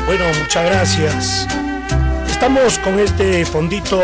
Bueno, muchas gracias. Estamos con este fondito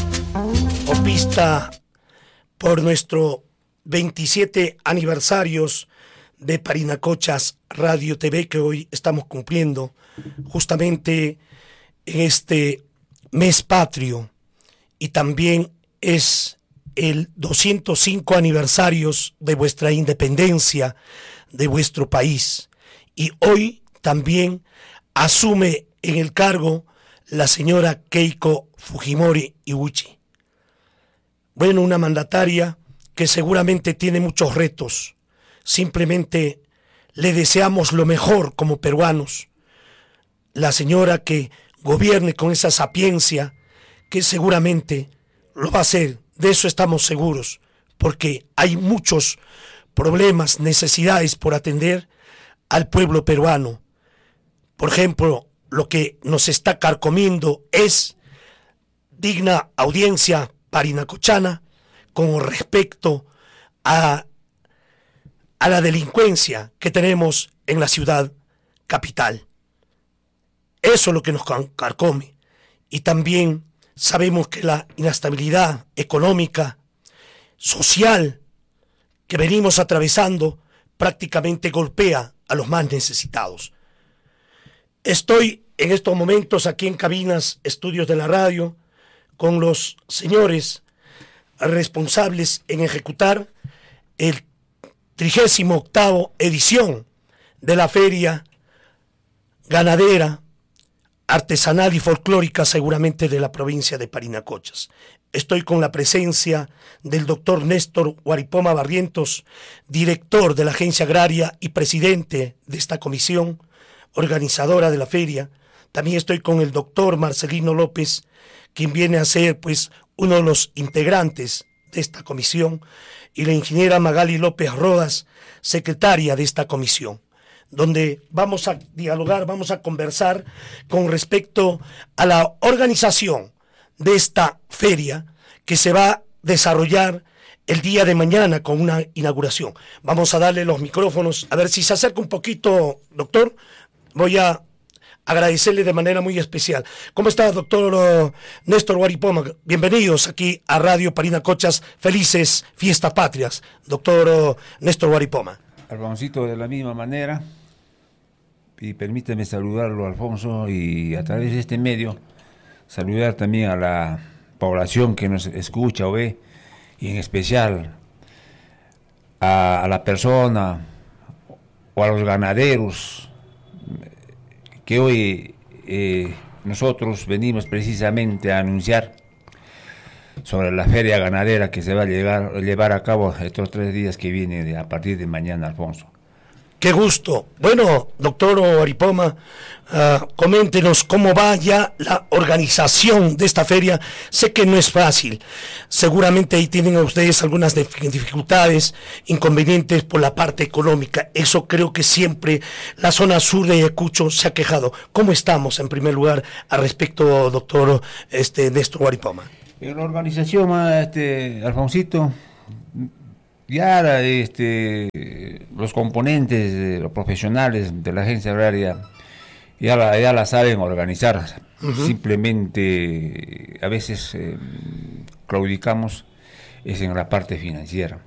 o pista por nuestro 27 aniversarios de Parinacochas Radio TV, que hoy estamos cumpliendo justamente en este mes patrio, y también es el 205 aniversarios de vuestra independencia, de vuestro país, y hoy también asume en el cargo la señora Keiko Fujimori Iwuchi. Bueno, una mandataria que seguramente tiene muchos retos. Simplemente le deseamos lo mejor como peruanos. La señora que gobierne con esa sapiencia, que seguramente lo va a hacer, de eso estamos seguros, porque hay muchos problemas, necesidades por atender al pueblo peruano. Por ejemplo, lo que nos está carcomiendo es digna audiencia parinacochana con respecto a la delincuencia que tenemos en la ciudad capital. Eso es lo que nos carcome. Y también sabemos que la inestabilidad económica, social, que venimos atravesando prácticamente golpea a los más necesitados. Estoy en estos momentos aquí en Cabinas, estudios de la radio, con los señores responsables en ejecutar el 38ª edición de la Feria Ganadera, Artesanal y Folclórica, seguramente de la provincia de Parinacochas. Estoy con la presencia del doctor Néstor Guaripoma Barrientos, director de la Agencia Agraria y presidente de esta comisión organizadora de la feria. También estoy con el doctor Marcelino López, quien viene a ser pues uno de los integrantes de esta comisión, y la ingeniera Magali López Rodas, secretaria de esta comisión, donde vamos a dialogar, vamos a conversar con respecto a la organización de esta feria que se va a desarrollar el día de mañana con una inauguración. Vamos a darle los micrófonos, a ver si se acerca un poquito, doctor. Voy a agradecerle de manera muy especial. ¿Cómo está, doctor Néstor Guaripoma? Bienvenidos aquí a Radio Parinacochas. Felices Fiestas Patrias, doctor Néstor Guaripoma. Alfoncito, de la misma manera, y permíteme saludarlo, Alfonso, y a través de este medio saludar también a la población que nos escucha o ve, y en especial a la persona o a los ganaderos que hoy nosotros venimos precisamente a anunciar sobre la feria ganadera que se va a llevar a cabo estos 3 días que vienen a partir de mañana, Alfonso. Qué gusto. Bueno, doctor Guaripoma, coméntenos cómo va ya la organización de esta feria. Sé que no es fácil. Seguramente ahí tienen ustedes algunas dificultades, inconvenientes por la parte económica. Eso creo que siempre la zona sur de Ayacucho se ha quejado. ¿Cómo estamos, en primer lugar, al respecto, doctor Néstor Guaripoma? En la organización, Alfonsito, ya los componentes, los profesionales de la agencia agraria ya la saben organizar. Uh-huh. Simplemente a veces claudicamos es en la parte financiera.